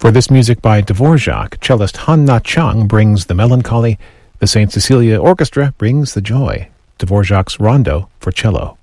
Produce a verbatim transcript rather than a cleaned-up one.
For this music by Dvorak, cellist Han Na-chung brings the melancholy, the Saint Cecilia Orchestra brings the joy. Dvorak's Rondo for cello.